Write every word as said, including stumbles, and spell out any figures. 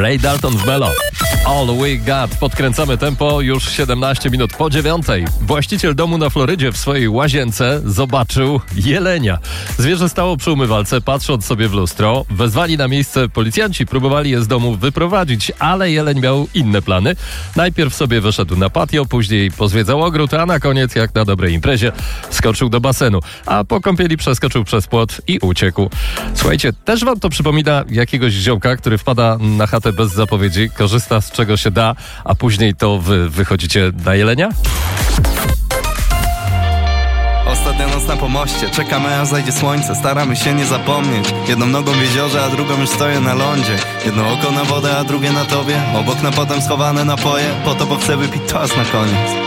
Ray Dalton z Melo. All We Got. Podkręcamy tempo już siedemnaście minut po dziewiątej. Właściciel domu na Florydzie w swojej łazience zobaczył jelenia. Zwierzę stało przy umywalce, patrząc sobie w lustro. Wezwani na miejsce policjanci próbowali je z domu wyprowadzić, ale jeleń miał inne plany. Najpierw sobie wyszedł na patio, później pozwiedzał ogród, a na koniec, jak na dobrej imprezie, skoczył do basenu. A po kąpieli przeskoczył przez płot i uciekł. Słuchajcie, też wam to przypomina jakiegoś ziomka, który wpada na chatę bez zapowiedzi, korzysta z czego się da, a później to wy wychodzicie na jelenia? Ostatnia noc na pomoście, czekamy aż zajdzie słońce. Staramy się nie zapomnieć. Jedną nogą w jeziorze, a drugą już stoję na lądzie. Jedno oko na wodę, a drugie na tobie. Obok na potem schowane napoje. Po to, bo chcę wypić toast na koniec.